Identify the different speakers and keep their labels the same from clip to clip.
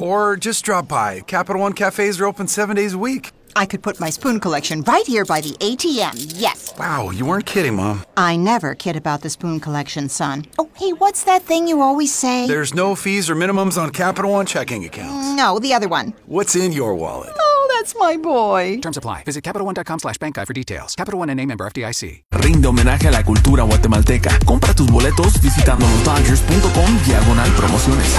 Speaker 1: Or just drop by. Capital One cafes are open 7 days a week.
Speaker 2: I could put my spoon collection right here by the ATM, yes.
Speaker 1: Wow, you weren't kidding, Mom.
Speaker 2: I never kid about the spoon collection, son. Oh, hey, what's that thing you always say?
Speaker 1: There's no fees or minimums on Capital One checking accounts.
Speaker 2: No, the other one.
Speaker 1: What's in your wallet?
Speaker 2: Oh, that's my boy.
Speaker 3: Terms apply. Visit CapitalOne.com/bankguide for details. Capital One and a member FDIC.
Speaker 4: Rinde homenaje a la cultura guatemalteca. Compra tus boletos visitando losdodgers.com/promociones.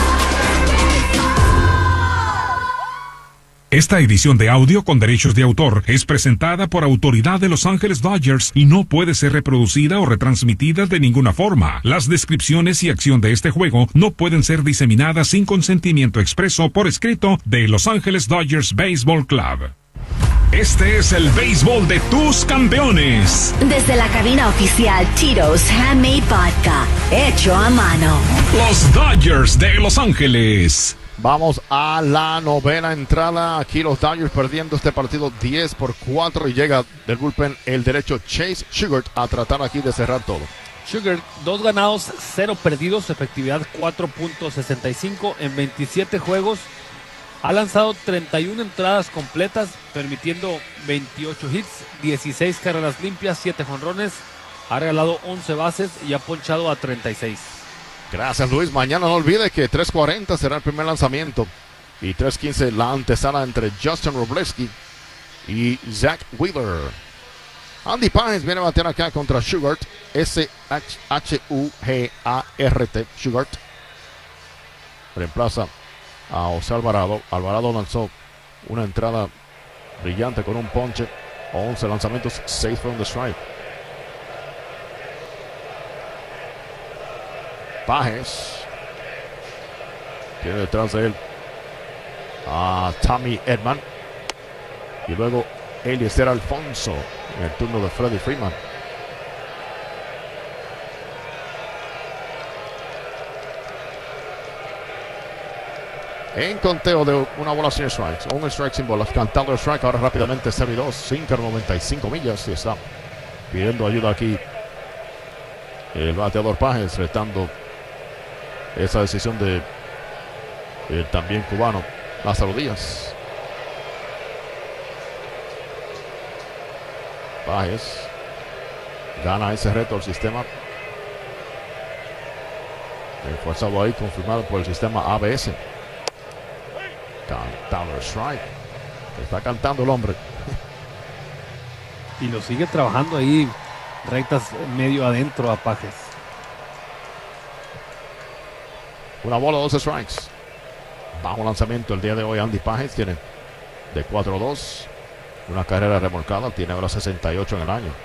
Speaker 5: Esta edición de audio con derechos de autor es presentada por Autoridad de Los Ángeles Dodgers y no puede ser reproducida o retransmitida de ninguna forma. Las descripciones y acción de este juego no pueden ser diseminadas sin consentimiento expreso por escrito de Los Ángeles Dodgers Baseball Club. Este es el béisbol de tus campeones.
Speaker 6: Desde la cabina oficial Tito's Handmade Vodka, hecho a mano.
Speaker 5: Los Dodgers de Los Ángeles.
Speaker 7: Vamos a la novena entrada. Aquí los Dodgers perdiendo este partido 10-4 y llega del bullpen el derecho Chase Sugar a tratar aquí de cerrar todo.
Speaker 8: Sugar, 2 ganados, 0 perdidos, efectividad 4.65 en 27 juegos. Ha lanzado 31 entradas completas, permitiendo 28 hits, 16 carreras limpias, 7 jonrones. Ha regalado 11 bases y ha ponchado a 36.
Speaker 7: Gracias, Luis. Mañana no olvide que 3:40 será el primer lanzamiento y 3:15 la antesala entre Justin Wroblewski y Zach Wheeler. Andy Páez viene a batear acá contra Shugart, S-H-U-G-A-R-T, Shugart. Reemplaza a José Alvarado. Alvarado lanzó una entrada brillante con un ponche, 11 lanzamientos, 6 fueron de strike. Páez tiene detrás de él a Tommy Edman y luego Eliezer Alfonso en el turno de Freddie Freeman. En conteo de una bola sin strikes, un strike sin bolas, cantando el strike ahora rápidamente 0-2, 5.95 millas y está pidiendo ayuda aquí el bateador Páez, retando esa decisión de el también cubano Lázaro Díaz. Páez gana ese reto al sistema, forzado ahí, confirmado por el sistema ABS. Cantando strike, está cantando el hombre
Speaker 8: y lo sigue trabajando ahí, rectas medio adentro a Páez.
Speaker 7: Una bola, 12 strikes. Bajo lanzamiento el día de hoy. Andy Páez tiene de 4-2. Una carrera remolcada. Tiene ahora 68 en el año.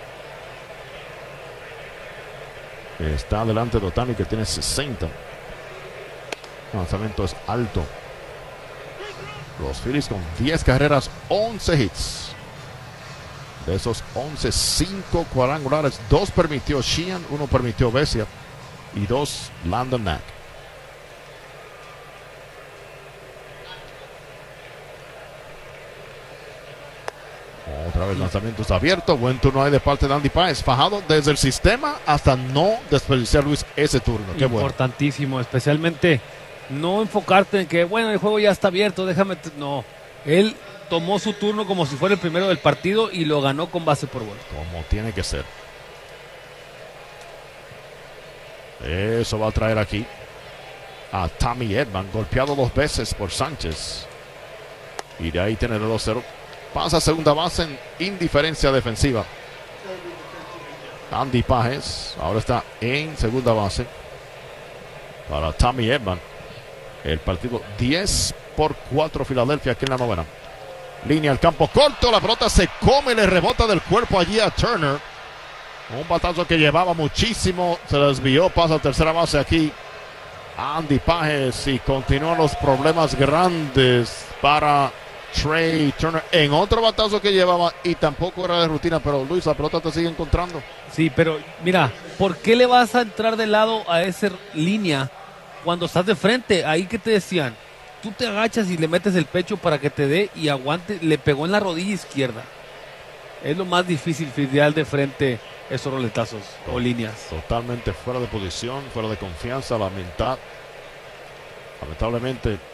Speaker 7: Está delante de Otani, que tiene 60. El lanzamiento es alto. Los Phillies con 10 carreras, 11 hits. De esos 11, 5 cuadrangulares. 2 permitió Sheehan, 1 permitió Vesia y 2 Landon Knack. Otra vez lanzamientos abiertos. Buen turno ahí de parte de Andy Páez. Fajado desde el sistema hasta no desperdiciar, Luis, ese turno. Qué
Speaker 8: importantísimo, bueno. Especialmente no enfocarte en que, bueno, el juego ya está abierto, déjame. No, él tomó su turno como si fuera el primero del partido y lo ganó con base por bola.
Speaker 7: Como tiene que ser. Eso va a traer aquí a Tommy Edman, golpeado 2 veces por Sánchez. Y de ahí tiene el 2-0. Pasa a segunda base en indiferencia defensiva. Andy Páez ahora está en segunda base para Tommy Edman. El partido 10-4 Filadelfia aquí en la novena. Línea al campo corto, la pelota se come, le rebota del cuerpo allí a Turner. Un batazo que llevaba muchísimo, se desvió, pasa a tercera base aquí Andy Páez y continúan los problemas grandes para Trey Turner en otro batazo que llevaba y tampoco era de rutina, pero Luis, la pelota te sigue encontrando.
Speaker 8: Sí, pero mira, ¿por qué le vas a entrar de lado a esa línea cuando estás de frente? Ahí que te decían, tú te agachas y le metes el pecho para que te dé y aguante. Le pegó en la rodilla izquierda. Es lo más difícil, fildear de frente esos roletazos o líneas.
Speaker 7: Totalmente fuera de posición, fuera de confianza, lamentablemente